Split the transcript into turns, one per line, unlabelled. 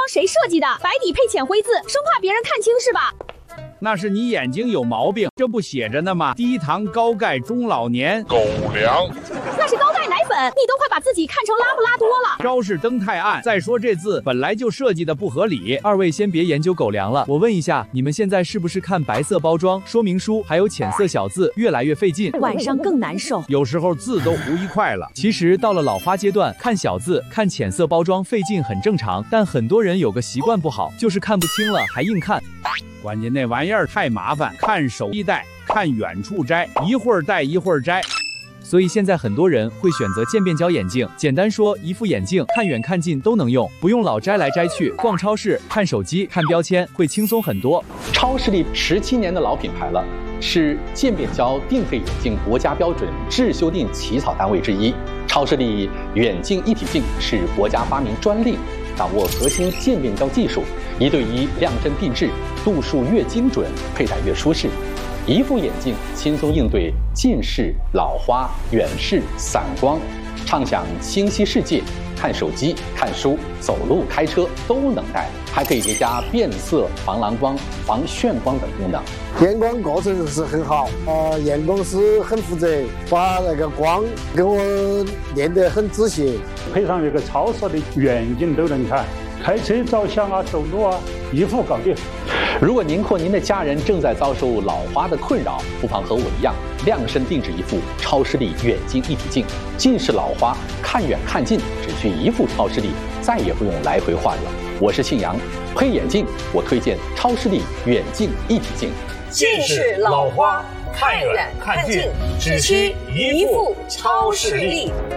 谁设计的？白底配浅灰字，生怕别人看清是吧？
那是你眼睛有毛病，这不写着呢吗？低糖高钙中老年狗粮，
那是高钙奶粉，你都快把自己看成拉布拉多了。
招式灯太暗，再说这字本来就设计的不合理。
二位先别研究狗粮了，我问一下，你们现在是不是看白色包装、说明书还有浅色小字越来越费劲？
晚上更难受，
有时候字都糊一块了。
其实到了老花阶段，看小字、看浅色包装费劲很正常，但很多人有个习惯不好，就是看不清了还硬看。
关键那玩意儿太麻烦，看手机戴，看远处摘，一会儿戴一会儿摘。
所以现在很多人会选择渐变焦眼镜，简单说，一副眼镜看远看近都能用，不用老摘来摘去。逛超市、看手机、看标签会轻松很多。
超视力17年的老品牌了，是渐变焦定配眼镜国家标准制修订起草单位之一。超视力远近一体镜是国家发明专利，掌握核心渐变焦技术，1对1量身定制，度数越精准，佩戴越舒适。一副眼镜轻松应对近视、老花、远视、散光，畅享清晰世界，看手机、看书、走路、开车都能戴，还可以叠加变色、防蓝光、防眩光等功能。
验光过程是很好，验光师很负责，把那个光给我练得很仔细。
配上一个超色的远近都能看，开车照相啊、走路啊，一副搞定。
如果您或您的家人正在遭受老花的困扰，不妨和我一样，量身定制一副超视力远近一体镜。近视老花看远看近，只需一副超视力，再也不用来回换了。我是信阳，配眼镜我推荐超视力远近一体镜。
近视老花看远看近，只需一副超视力。